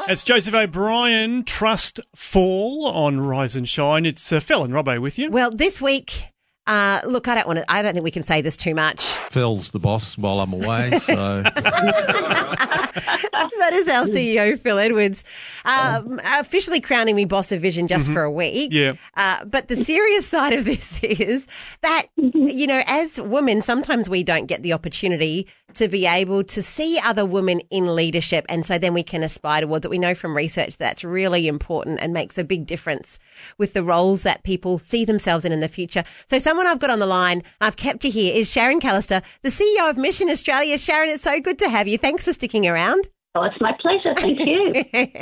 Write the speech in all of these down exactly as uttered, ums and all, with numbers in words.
It's Joseph O'Brien, Trust Fall on Rise and Shine. It's uh, Phil and Robbo with you. Well, this week, uh, look, I don't want to, I don't think we can say this too much. Phil's the boss while I'm away, so. That is our C E O, Phil Edwards, um, officially crowning me boss of Vision just mm-hmm. for a week. Yeah. Uh, but the serious side of this is that, you know, as women, sometimes we don't get the opportunity to be able to see other women in leadership, and so then we can aspire towards it. We know from research that's really important and makes a big difference with the roles that people see themselves in in the future. So someone I've got on the line, I've kept you here, is Sharon Callister, the C E O of Mission Australia. Sharon, it's so good to have you. Thanks for sticking around. Oh, it's my pleasure. Thank you.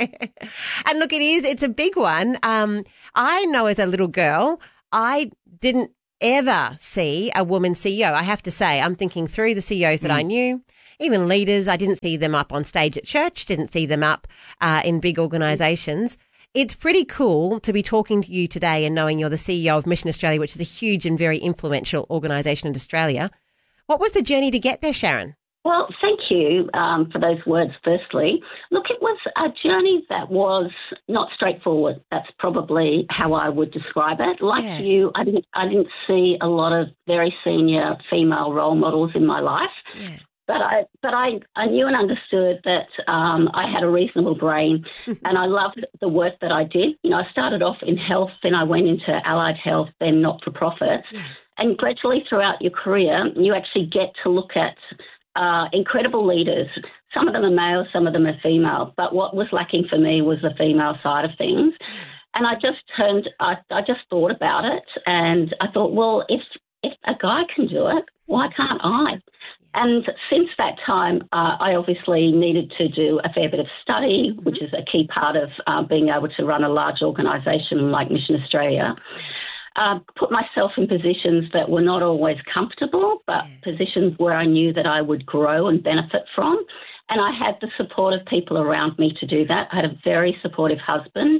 And look, it is, it's a big one. Um, I know as a little girl, I didn't ever see a woman C E O. I have to say, I'm thinking through the C E Os that mm. I knew, even leaders, I didn't see them up on stage at church, didn't see them up uh, in big organisations. It's pretty cool to be talking to you today and knowing you're the C E O of Mission Australia, which is a huge and very influential organisation in Australia. What was the journey to get there, Sharon? Well, thank you um, for those words, firstly. Look, it was a journey that was not straightforward. That's probably how I would describe it. Like yeah. you, I didn't, I didn't see a lot of very senior female role models in my life. Yeah. But I, but I, I knew and understood that um, I had a reasonable brain, and I loved the work that I did. You know, I started off in health, then I went into allied health, then not-for-profit. Yeah. And gradually throughout your career, you actually get to look at Uh, incredible leaders. Some of them are male, some of them are female. But what was lacking for me was the female side of things. And I just turned, I, I just thought about it, and I thought, well, if if a guy can do it, why can't I? And since that time, uh, I obviously needed to do a fair bit of study, which is a key part of uh, being able to run a large organisation like Mission Australia. Uh, put myself in positions that were not always comfortable, but yeah. positions where I knew that I would grow and benefit from. And I had the support of people around me to do that. I had a very supportive husband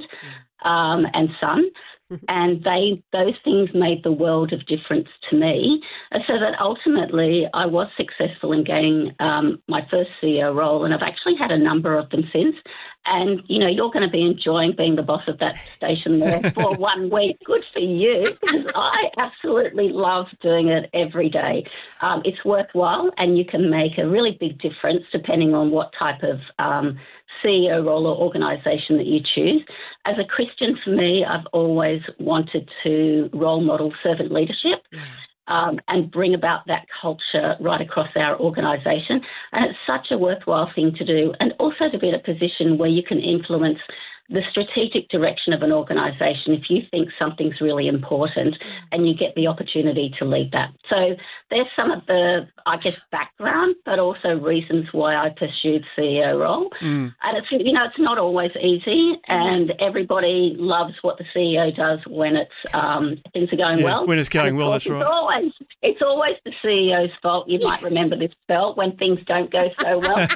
um, and son, and they those things made the world of difference to me, so that ultimately I was successful in gaining um, my first C E O role, and I've actually had a number of them since. And, you know, you're going to be enjoying being the boss of that station there for one week. Good for you, because I absolutely love doing it every day. Um, it's worthwhile, and you can make a really big difference depending on what type of um, C E O role or organisation that you choose. As a Christian, for me, I've always wanted to role model servant leadership. Um, and bring about that culture right across our organisation. And it's such a worthwhile thing to do, and also to be in a position where you can influence the strategic direction of an organisation if you think something's really important and you get the opportunity to lead that. So there's some of the, I guess, background, but also reasons why I pursued C E O role. Mm. And it's, you know, it's not always easy, and everybody loves what the C E O does when it's um, things are going yeah, well. When it's going well, that's it's right. Always, it's always the C E O's fault. You might remember this spell when things don't go so well.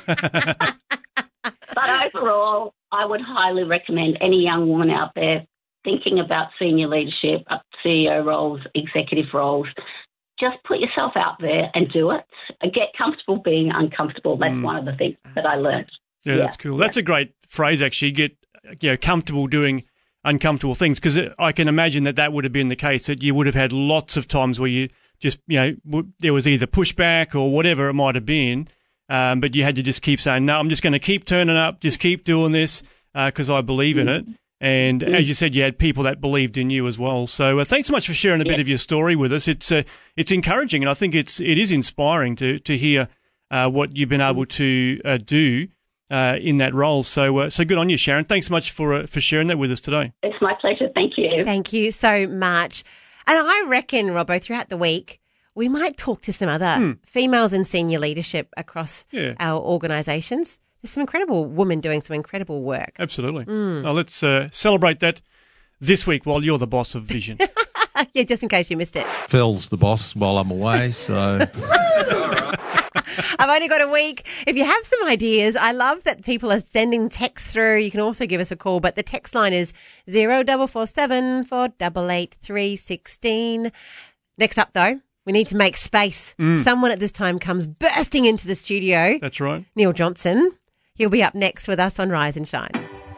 But overall, I would highly recommend any young woman out there thinking about senior leadership, C E O roles, executive roles, just put yourself out there and do it. Get comfortable being uncomfortable. That's mm. one of the things that I learned. Yeah, yeah. That's cool. That's a great phrase, actually. Get you know comfortable doing uncomfortable things, because I can imagine that that would have been the case, that you would have had lots of times where you just, you know, w- there was either pushback or whatever it might have been. Um, but you had to just keep saying, no, I'm just going to keep turning up, just keep doing this because uh, I believe in it. And as you said, you had people that believed in you as well. So uh, thanks so much for sharing a yeah. bit of your story with us. It's uh, it's encouraging, and I think it's it is inspiring to to hear uh, what you've been able to uh, do uh, in that role. So uh, so good on you, Sharon. Thanks so much for uh, for sharing that with us today. It's my pleasure. Thank you. Thank you so much. And I reckon, Robbo, throughout the week, we might talk to some other hmm. females in senior leadership across yeah. our organisations. There's some incredible women doing some incredible work. Absolutely. Mm. Now let's uh, celebrate that this week while you're the boss of Vision. Yeah, just in case you missed it. Phil's the boss while I'm away, so... I've only got a week. If you have some ideas, I love that people are sending texts through. You can also give us a call, but the text line is zero four four seven four eight eight three one six. Next up, though, we need to make space. Mm. Someone at this time comes bursting into the studio. That's right. Neil Johnson. He'll be up next with us on Rise and Shine.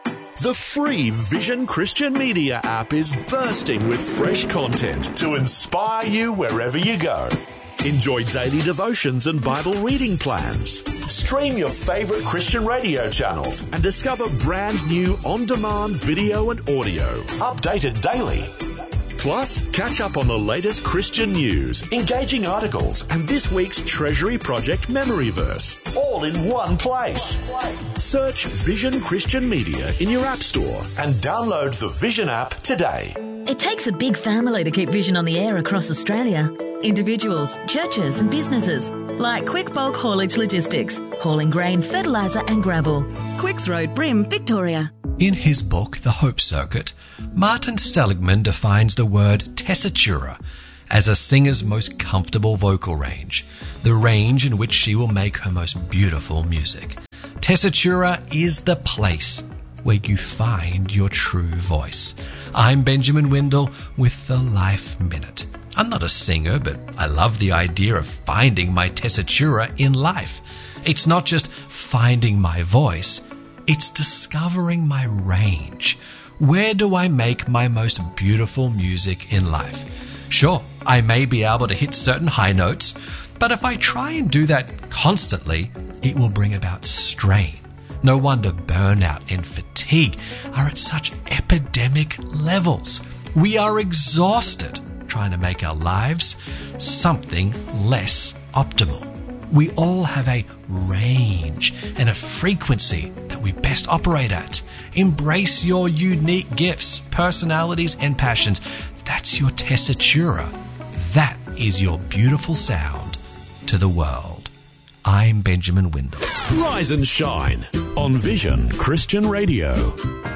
The free Vision Christian Media app is bursting with fresh content to inspire you wherever you go. Enjoy daily devotions and Bible reading plans. Stream your favourite Christian radio channels and discover brand new on-demand video and audio, updated daily. Plus, catch up on the latest Christian news, engaging articles, and this week's Treasury Project Memory Verse, all in one place. Search Vision Christian Media in your App Store and download the Vision app today. It takes a big family to keep Vision on the air across Australia. Individuals, churches and businesses, like Quick Bulk Haulage Logistics, hauling grain, fertiliser and gravel. Quicks Road, Brim, Victoria. In his book, The Hope Circuit, Martin Seligman defines the word tessitura as a singer's most comfortable vocal range, the range in which she will make her most beautiful music. Tessitura is the place where you find your true voice. I'm Benjamin Windle with the Life Minute. I'm not a singer, but I love the idea of finding my tessitura in life. It's not just finding my voice, it's discovering my range. Where do I make my most beautiful music in life? Sure, I may be able to hit certain high notes, but if I try and do that constantly, it will bring about strain. No wonder burnout and fatigue are at such epidemic levels. We are exhausted trying to make our lives something less optimal. We all have a range and a frequency that we best operate at. Embrace your unique gifts, personalities, and passions. That's your tessitura. That is your beautiful sound to the world. I'm Benjamin Windle. Rise and shine on Vision Christian Radio.